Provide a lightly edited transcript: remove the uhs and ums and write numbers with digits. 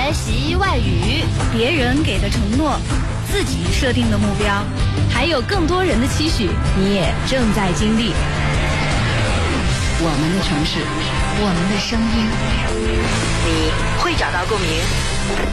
学习外语， 别人给的承诺，自己设定的目标，还有更多人的期许，你也正在经历。 我们的城市，我们的声音，你会找到共鸣。